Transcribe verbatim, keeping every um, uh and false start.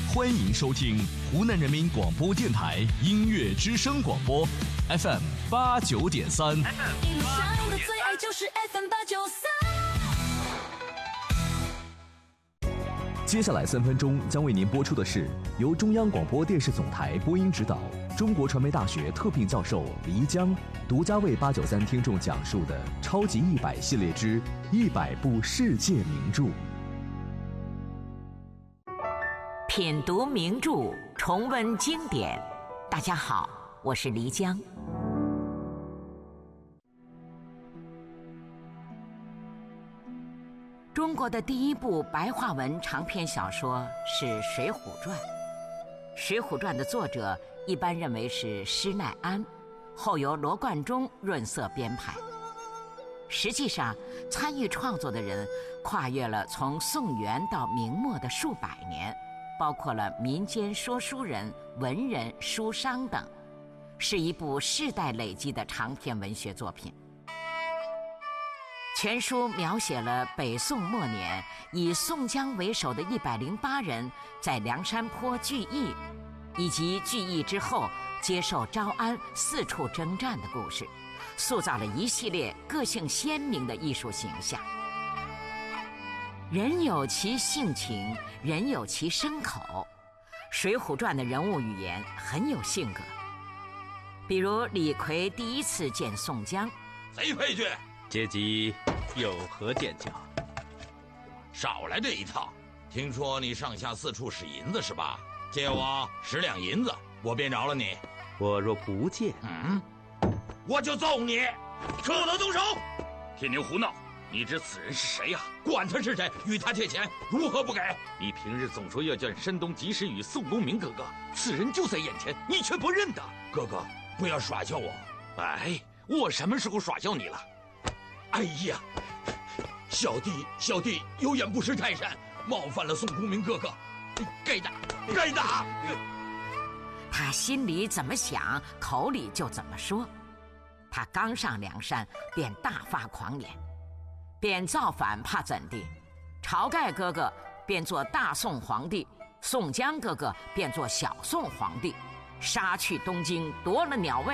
欢迎收听湖南人民广播电台音乐之声广播 F M 八九点三。音上的最爱就是 F M 八九三。 接下来三分钟将为您播出的是由中央广播电视总台播音指导、中国传媒大学特聘教授黎江独家为八九三听众讲述的《超级一百》系列之一百部世界名著。 品读名著，重温经典。大家好，我是黎江。中国的第一部白话文长篇小说是《水浒传》。《水浒传》的作者一般认为是施耐庵，后由罗贯中润色编排。实际上，参与创作的人跨越了从宋元到明末的数百年，包括了民间说书人、文人、书商等，是一部世代累积的长篇文学作品。全书描写了北宋末年以宋江为首的一百零八人在梁山泊聚义，以及聚义之后接受招安四处征战的故事，塑造了一系列个性鲜明的艺术形象。人有其性情，人有其生口，《水浒传》的人物语言很有性格。比如李逵第一次见宋江， 贼配去， 阶级有何见教？ 少来这一套。听说你上下四处使银子是吧？借我十两银子，我便饶了你。 我若不借， 嗯，我就揍你，不能动手。 铁牛胡闹！你知此人是谁呀、啊？ 管他是谁，与他借钱，如何不给？ 你平日总说要见山东及时雨宋公明哥哥，此人就在眼前，你却不认得。 哥哥，不要耍笑我。 哎，我什么时候耍笑你了？ 哎呀，小弟小弟有眼不识泰山，冒犯了宋公明哥哥，该打该打。 他心里怎么想，口里就怎么说。他刚上梁山，便大发狂言，便造反怕怎地？晁盖哥哥便做大宋皇帝，宋江哥哥便做小宋皇帝，杀去东京，夺了鸟位。